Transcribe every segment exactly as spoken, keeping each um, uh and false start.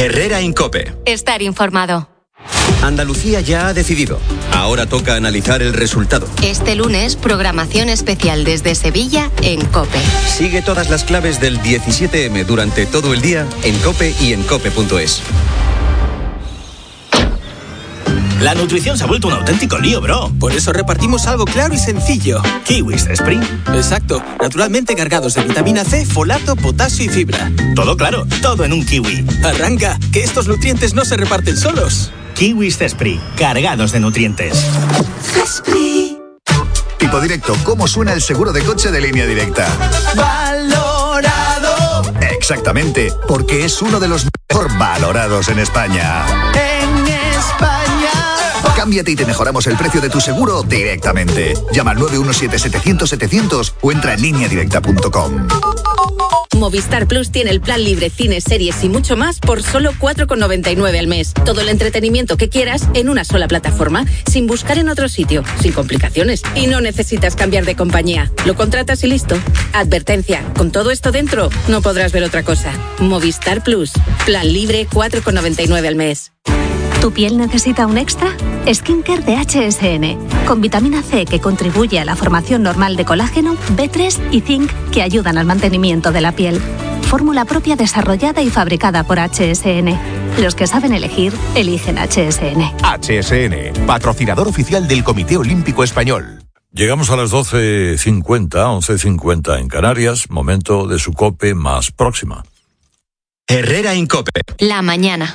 Herrera en COPE. Estar informado. Andalucía ya ha decidido. Ahora toca analizar el resultado. Este lunes, programación especial desde Sevilla en COPE. Sigue todas las claves del diecisiete eme durante todo el día en COPE y en cope punto es. La nutrición se ha vuelto un auténtico lío, bro. Por eso repartimos algo claro y sencillo. Kiwis Spring. Exacto. Naturalmente cargados de vitamina C, folato, potasio y fibra. Todo claro, todo en un kiwi. Arranca, que estos nutrientes no se reparten solos. Kiwis Spring, cargados de nutrientes. Esprit. Tipo directo, ¿cómo suena el seguro de coche de Línea Directa? Valorado. Exactamente, porque es uno de los mejor valorados en España. En España. Cámbiate y te mejoramos el precio de tu seguro directamente. Llama al nueve uno siete, setecientos, setecientos o entra en línea directa punto com. Movistar Plus tiene el plan libre, cines, series y mucho más por solo cuatro con noventa y nueve al mes. Todo el entretenimiento que quieras en una sola plataforma, sin buscar en otro sitio, sin complicaciones. Y no necesitas cambiar de compañía. Lo contratas y listo. Advertencia, con todo esto dentro, no podrás ver otra cosa. Movistar Plus, plan libre, cuatro con noventa y nueve al mes. ¿Tu piel necesita un extra? Skincare de H S N, con vitamina C que contribuye a la formación normal de colágeno, B tres y zinc que ayudan al mantenimiento de la piel. Fórmula propia desarrollada y fabricada por H S N. Los que saben elegir, eligen H S N. H S N, patrocinador oficial del Comité Olímpico Español. Llegamos a las doce cincuenta, once cincuenta en Canarias, momento de su COPE más próxima. Herrera en COPE. La mañana.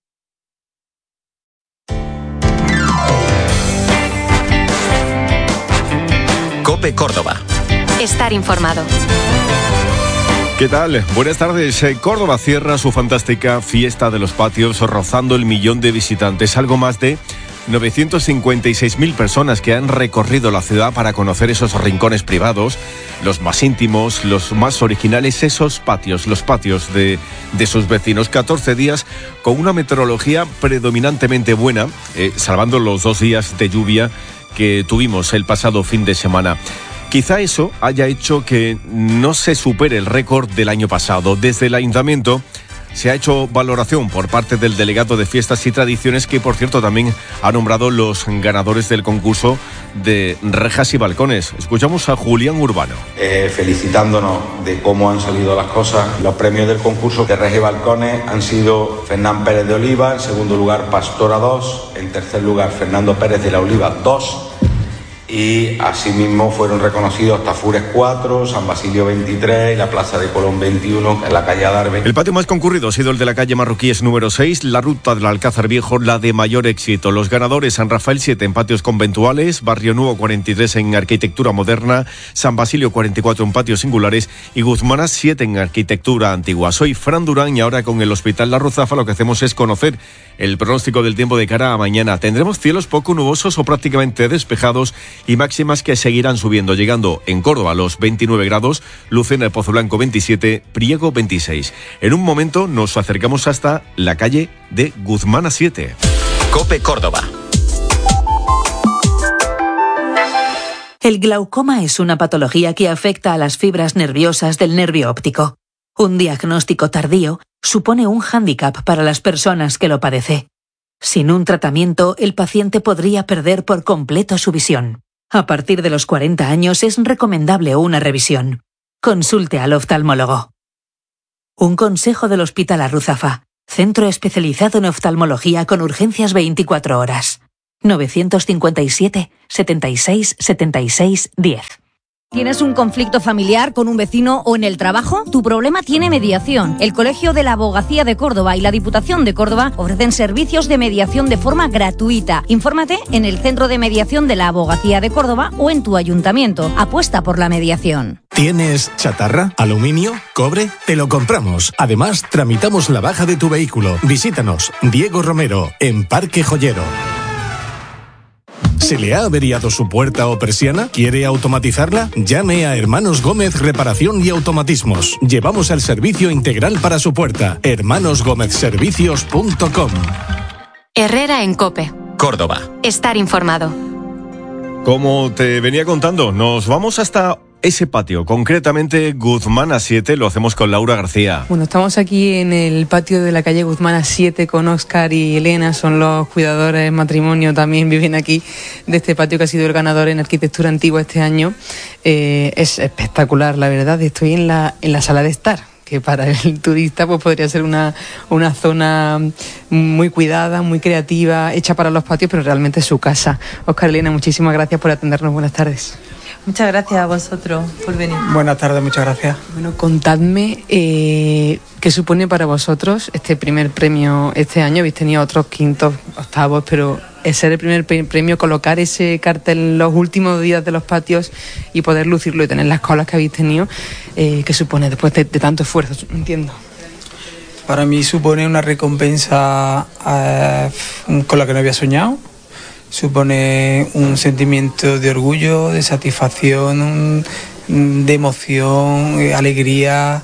COPE Córdoba. Estar informado. ¿Qué tal? Buenas tardes. Córdoba cierra su fantástica fiesta de los patios rozando el millón de visitantes. Algo más de novecientos cincuenta y seis mil personas que han recorrido la ciudad para conocer esos rincones privados, los más íntimos, los más originales, esos patios, los patios de, de sus vecinos. catorce días con una meteorología predominantemente buena, eh, salvando los dos días de lluvia que tuvimos el pasado fin de semana. Quizá eso haya hecho que no se supere el récord del año pasado. Desde el Ayuntamiento se ha hecho valoración por parte del delegado de Fiestas y Tradiciones, que por cierto también ha nombrado los ganadores del concurso de rejas y balcones. Escuchamos a Julián Urbano. Eh, felicitándonos de cómo han salido las cosas. Los premios del concurso de rejas y balcones han sido Fernán Pérez de Oliva, en segundo lugar Pastora dos, en tercer lugar Fernando Pérez de la Oliva dos, y asimismo fueron reconocidos Tafures cuatro, San Basilio veintitrés y la Plaza de Colón veintiuno en la calle Adarve. El patio más concurrido ha sido el de la calle Marroquíes número seis, la ruta del Alcázar Viejo, la de mayor éxito. Los ganadores: San Rafael siete en patios conventuales, Barrio Nuevo cuarenta y tres en arquitectura moderna, San Basilio cuarenta y cuatro en patios singulares y Guzmana siete en arquitectura antigua. Soy Fran Durán y ahora con el Hospital La Ruzafa lo que hacemos es conocer el pronóstico del tiempo de cara a mañana. Tendremos cielos poco nubosos o prácticamente despejados y máximas que seguirán subiendo, llegando en Córdoba a los veintinueve grados, Lucena de Pozo Blanco veintisiete, Priego veintiséis. En un momento nos acercamos hasta la calle de Guzmana siete. COPE Córdoba. El glaucoma es una patología que afecta a las fibras nerviosas del nervio óptico. Un diagnóstico tardío supone un hándicap para las personas que lo padecen. Sin un tratamiento, el paciente podría perder por completo su visión. A partir de los cuarenta años es recomendable una revisión. Consulte al oftalmólogo. Un consejo del Hospital La Ruzafa, centro especializado en oftalmología con urgencias veinticuatro horas. novecientos cincuenta y siete, setenta y seis, setenta y seis, diez. ¿Tienes un conflicto familiar con un vecino o en el trabajo? Tu problema tiene mediación. El Colegio de la Abogacía de Córdoba y la Diputación de Córdoba ofrecen servicios de mediación de forma gratuita. Infórmate en el Centro de Mediación de la Abogacía de Córdoba o en tu ayuntamiento. Apuesta por la mediación. ¿Tienes chatarra, aluminio, cobre? Te lo compramos. Además, tramitamos la baja de tu vehículo. Visítanos, Diego Romero, en Parque Joyero. ¿Se le ha averiado su puerta o persiana? ¿Quiere automatizarla? Llame a Hermanos Gómez Reparación y Automatismos. Llevamos el servicio integral para su puerta. hermanos gómez servicios punto com. Herrera en COPE. Córdoba. Estar informado. Como te venía contando, nos vamos hasta ese patio, concretamente Guzmán A siete, lo hacemos con Laura García. Bueno, estamos aquí en el patio de la calle Guzmán A siete con Óscar y Elena, son los cuidadores, matrimonio, también viven aquí de este patio que ha sido el ganador en arquitectura antigua este año. Eh, es espectacular, la verdad. Estoy en la, en la sala de estar, que para el turista pues podría ser una, una zona muy cuidada, muy creativa, hecha para los patios, pero realmente es su casa. Óscar, Elena, muchísimas gracias por atendernos. Buenas tardes. Muchas gracias a vosotros por venir. Buenas tardes, muchas gracias. Bueno, contadme eh, qué supone para vosotros este primer premio este año. Habéis tenido otros quintos, octavos, pero es ser el primer premio, colocar ese cartel en los últimos días de los patios y poder lucirlo y tener las colas que habéis tenido. Eh, ¿Qué supone después de, de tanto esfuerzo? Entiendo. Para mí supone una recompensa eh, con la que no había soñado. Supone un sentimiento de orgullo, de satisfacción, un, de emoción, eh, alegría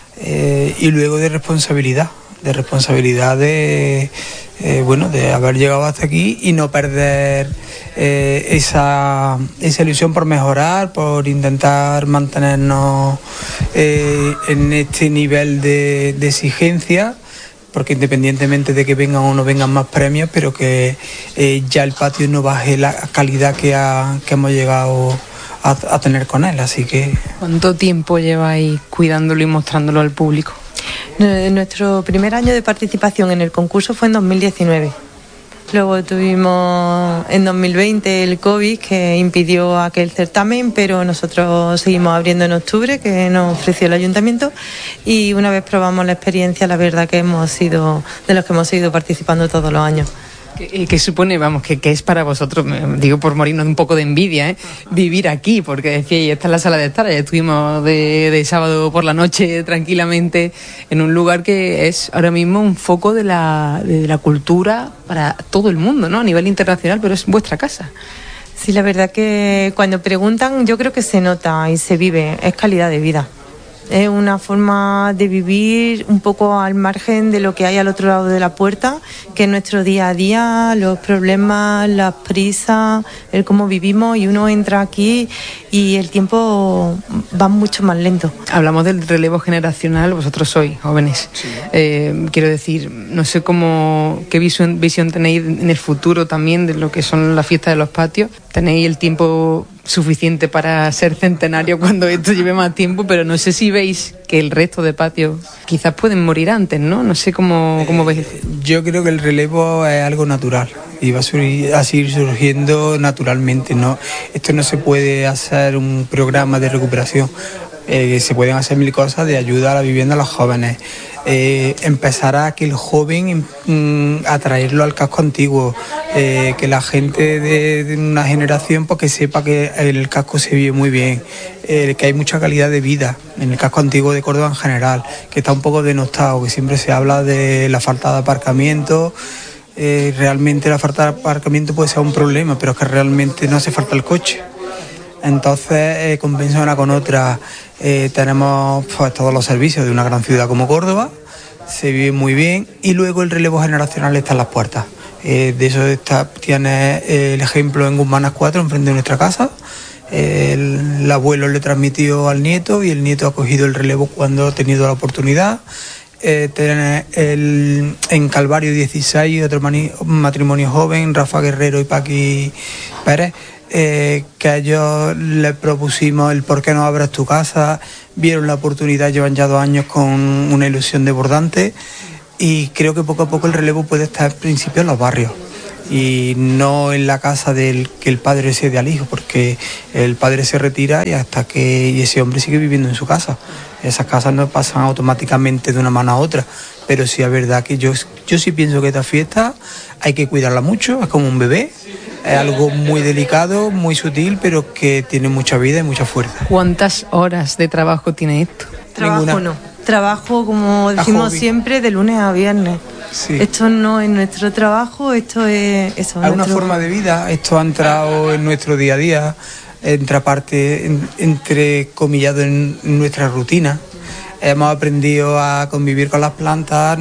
eh, y luego de responsabilidad, de responsabilidad de, eh, bueno, de haber llegado hasta aquí y no perder eh, esa, esa ilusión por mejorar, por intentar mantenernos eh, en este nivel de, de exigencia. Porque independientemente de que vengan o no vengan más premios, pero que eh, ya el patio no baje la calidad que, ha, que hemos llegado a, a tener con él, así que... ¿Cuánto tiempo lleváis cuidándolo y mostrándolo al público? Nuestro primer año de participación en el concurso fue en dos mil diecinueve. Luego tuvimos en dos mil veinte el COVID que impidió aquel certamen, pero nosotros seguimos abriendo en octubre, que nos ofreció el ayuntamiento, y una vez probamos la experiencia, la verdad que hemos sido de los que hemos seguido participando todos los años. ¿Qué, qué supone, vamos, que, que es para vosotros, digo por morirnos un poco de envidia, ¿eh? Vivir aquí? Porque decía, esta es la sala de estar, ya estuvimos de, de sábado por la noche tranquilamente en un lugar que es ahora mismo un foco de la, de la cultura para todo el mundo, ¿no? A nivel internacional, pero es vuestra casa. Sí, la verdad que cuando preguntan yo creo que se nota y se vive, es calidad de vida. Es una forma de vivir un poco al margen de lo que hay al otro lado de la puerta, que es nuestro día a día, los problemas, las prisas, el cómo vivimos, y uno entra aquí y el tiempo va mucho más lento. Hablamos del relevo generacional, vosotros sois jóvenes. Sí. Eh, quiero decir, no sé cómo, qué visión, visión tenéis en el futuro también de lo que son las fiestas de los patios. ¿Tenéis el tiempo suficiente para ser centenario cuando esto lleve más tiempo? Pero no sé si veis que el resto de patios quizás pueden morir antes, ¿no? No sé cómo, cómo veis. Eh, yo creo que el relevo es algo natural y va a, surgir, a seguir surgiendo naturalmente, ¿no? Esto no se puede hacer un programa de recuperación. Eh, se pueden hacer mil cosas de ayuda a la vivienda a los jóvenes. Eh, empezará a que el joven mm, atraerlo al casco antiguo, eh, que la gente de, de una generación pues, que sepa que el casco se vive muy bien, eh, que hay mucha calidad de vida en el casco antiguo de Córdoba en general, que está un poco denostado, que siempre se habla de la falta de aparcamiento. Eh, realmente la falta de aparcamiento puede ser un problema, pero es que realmente no hace falta el coche. Entonces, eh, compensa una con otra. Eh, tenemos pues, todos los servicios de una gran ciudad como Córdoba, se vive muy bien, y luego el relevo generacional está en las puertas. Eh, de eso está, tiene eh, el ejemplo en Guzmán A cuatro, enfrente de nuestra casa. Eh, el, el abuelo le transmitió al nieto y el nieto ha cogido el relevo cuando ha tenido la oportunidad. Eh, tiene el, en Calvario dieciséis, otro mani, matrimonio joven, Rafa Guerrero y Paqui Pérez. Eh, que a ellos les propusimos el por qué no abres tu casa, vieron la oportunidad, llevan ya dos años con una ilusión desbordante, y creo que poco a poco el relevo puede estar en principio en los barrios y no en la casa del que el padre se dé al hijo, porque el padre se retira y hasta que y ese hombre sigue viviendo en su casa. Esas casas no pasan automáticamente de una mano a otra, pero sí es verdad que yo, yo sí pienso que esta fiesta hay que cuidarla mucho, es como un bebé. Es algo muy delicado, muy sutil, pero que tiene mucha vida y mucha fuerza. ¿Cuántas horas de trabajo tiene esto? Trabajo Ninguna. no. Trabajo, como decimos siempre, de lunes a viernes. Sí. Esto no es nuestro trabajo, esto es... Eso, es nuestro... una forma de vida, esto ha entrado en nuestro día a día, entra parte, en, entre comillado en nuestra rutina. Hemos aprendido a convivir con las plantas,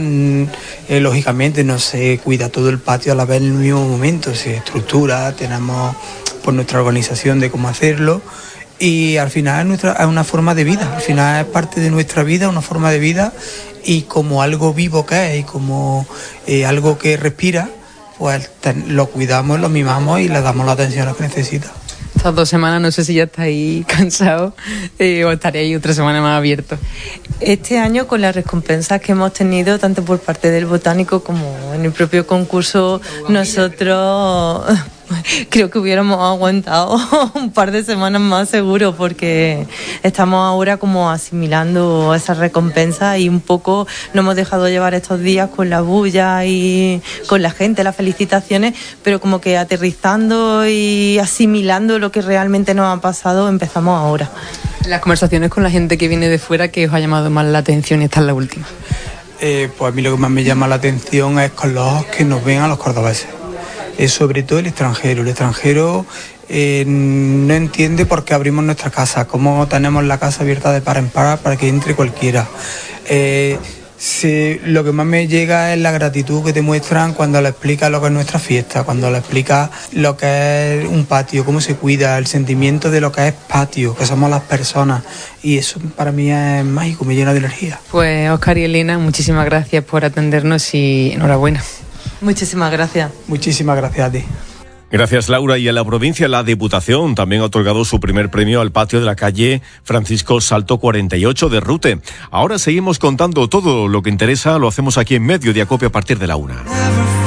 eh, lógicamente no se cuida todo el patio a la vez en el mismo momento, se estructura, tenemos pues, nuestra organización de cómo hacerlo, y al final es, nuestra, es una forma de vida, al final es parte de nuestra vida, una forma de vida, y como algo vivo que es y como eh, algo que respira, pues ten, lo cuidamos, lo mimamos y le damos la atención que necesita. Estas dos semanas no sé si ya estáis cansados eh, o estaréis otra semana más abiertos. Este año, con las recompensas que hemos tenido tanto por parte del botánico como en el propio concurso, nosotros creo que hubiéramos aguantado un par de semanas más seguro, porque estamos ahora como asimilando esas recompensas y un poco nos hemos dejado llevar estos días con la bulla y con la gente, las felicitaciones, pero como que aterrizando y asimilando lo que realmente nos ha pasado empezamos ahora. Las conversaciones con la gente que viene de fuera, ¿qué os ha llamado más la atención? Y esta es la última. Eh, pues a mí lo que más me llama la atención es con los ojos que nos ven a los cordobeses. Es sobre todo el extranjero. El extranjero eh, no entiende por qué abrimos nuestra casa, cómo tenemos la casa abierta de par en par para que entre cualquiera. Eh, se, lo que más me llega es la gratitud que te muestran cuando le explicas lo que es nuestra fiesta, cuando le explicas lo que es un patio, cómo se cuida, el sentimiento de lo que es patio, que somos las personas. Y eso para mí es mágico, me llena de energía. Pues Óscar y Elena, muchísimas gracias por atendernos y enhorabuena. Muchísimas gracias. Muchísimas gracias a ti. Gracias, Laura. Y a la provincia, la Diputación también ha otorgado su primer premio al patio de la calle Francisco Salto cuarenta y ocho de Rute. Ahora seguimos contando todo lo que interesa, lo hacemos aquí en Mediodía Cope a partir de la una.